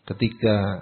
ketika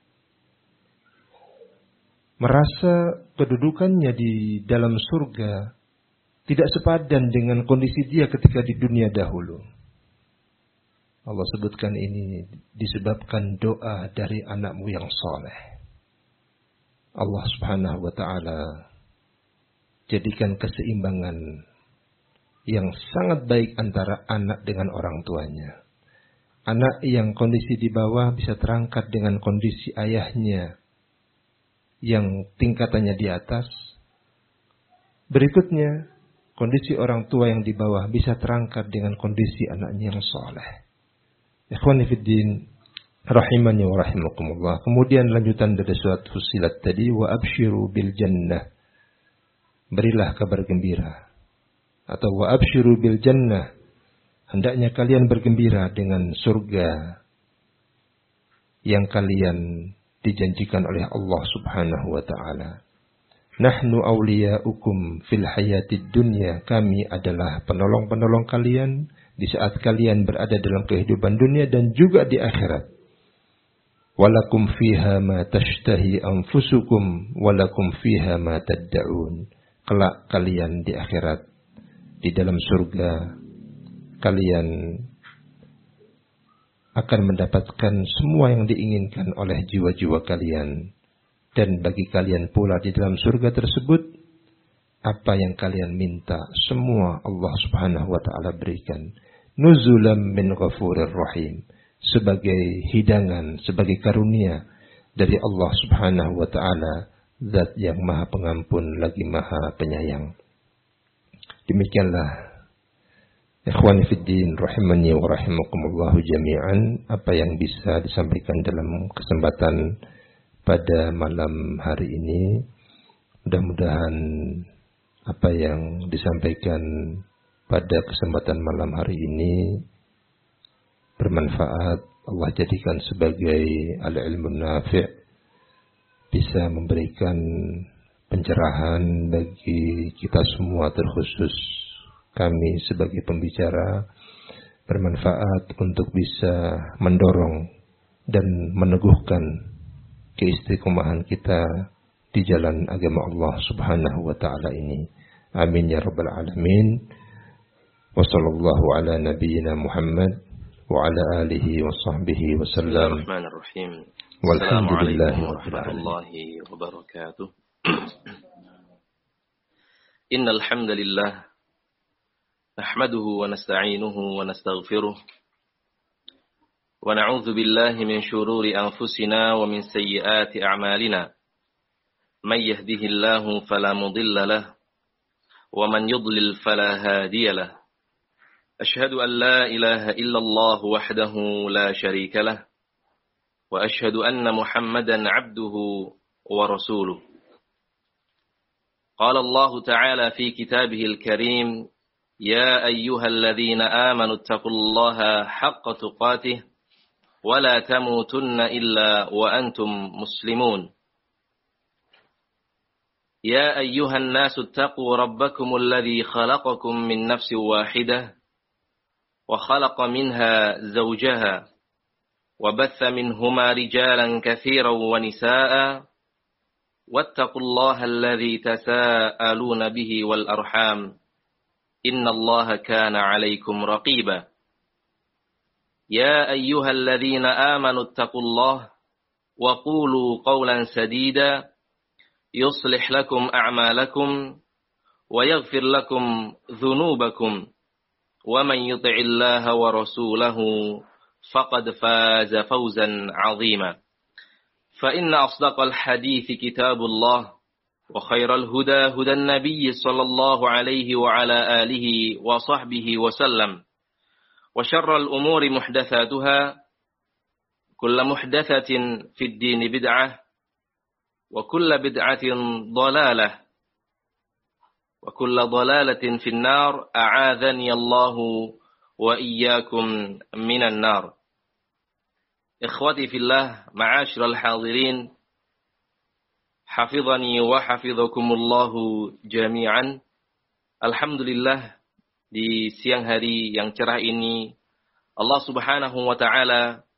merasa kedudukannya di dalam surga tidak sepadan dengan kondisi dia ketika di dunia dahulu. Allah sebutkan ini disebabkan doa dari anakmu yang soleh. Allah Subhanahu wa ta'ala jadikan keseimbangan yang sangat baik antara anak dengan orang tuanya. Anak yang kondisi di bawah bisa terangkat dengan kondisi ayahnya yang tingkatannya di atas. Berikutnya, kondisi orang tua yang di bawah bisa terangkat dengan kondisi anaknya yang soleh. Ikhwani fiddin, rahimani wa rahimakumullah. Kemudian lanjutan dari surat Fussilat tadi, wa abshiru bil jannah. Berilah kabar gembira. Atau wa abshiru bil jannah. Hendaknya kalian bergembira dengan surga yang kalian dijanjikan oleh Allah Subhanahu wa ta'ala. Nahnu awliya'ukum fil hayatid dunya. Kami adalah penolong-penolong kalian di saat kalian berada dalam kehidupan dunia dan juga di akhirat. Walakum fiha ma tashtahi anfusukum walakum fiha ma tadda'un. Kelak kalian di akhirat, di dalam surga, kalian akan mendapatkan semua yang diinginkan oleh jiwa-jiwa kalian. Dan bagi kalian pula di dalam surga tersebut, apa yang kalian minta, semua Allah Subhanahu wa ta'ala berikan. Nuzulam min ghafurir rahim. Sebagai hidangan, sebagai karunia dari Allah Subhanahu wa ta'ala, Zat yang maha pengampun lagi maha penyayang. Demikianlah ikhwani fiddin rahimani wa rahimakumullahu jami'an, apa yang bisa disampaikan dalam kesempatan pada malam hari ini. Mudah-mudahan apa yang disampaikan pada kesempatan malam hari ini bermanfaat. Allah jadikan sebagai al-ilmun nafi', bisa memberikan pencerahan bagi kita semua, terkhusus kami sebagai pembicara, bermanfaat untuk bisa mendorong dan meneguhkan keistiqomahan kita di jalan agama Allah Subhanahu wa ta'ala ini. Amin ya rabbal alamin. Wa sallallahu ala nabiyyina Muhammad wa ala alihi wa sahbihi wa sallam. Bismillahirrahmanirrahim. Walhamdulillahi warahmatullahi wabarakatuh. Innal hamdalillah nahmaduhu wa nasta'inuhu wa nastaghfiruh wa na'udzu billahi min shururi anfusina wa min sayyiati a'malina. May yahdihillahu fala mudilla lahu wa man yudlil fala hadiya lahu. Ashhadu an la ilaha illallah wahdahu la sharika lahu wa ashhadu anna Muhammadan 'abduhu wa rasuluh. Qala Allah ta'ala fi kitabihil karim, ya ayyuhalladzina amanu ittaqullaha haqqa tuqatih wa la tamutunna illa wa antum muslimun. Ya ayyuhan nasu ittaqu rabbakumul ladzi khalaqakum min nafsin wahidah wa khalaqa minha zawjaha wa batha minhuma rijalan katsiran wa nisaa'a wattaqullaha alladzi tasaaluna bihi wal arham innallaha kana 'alaykum raqiba. Ya ayyuhalladzina amanu ittaqullaha wa qulu qawlan sadida yuslih lakum a'malakum wa yaghfir lakum dhunubakum wa man yuti'illaha wa rasulahu faqad faza fawzan 'azima. Fa inna asdaqal hadithi kitabullah wa khairal huda hudan nabiy sallallahu alaihi wa ala alihi wa sahbihi wa sallam. Wa syarral umuri muhdatsatuha, kullu muhdatsatin fid din bid'ah wa kullu bid'atin dhalalah wa kullu dhalalatin fin nar. A'adzani Allahu wa iyyakum minan nar. Ikhwati fillah, ma'asyiral hadirin, hafizani wa hafizakumullahu jami'an. Alhamdulillah, di siang hari yang cerah ini Allah Subhanahu wa ta'ala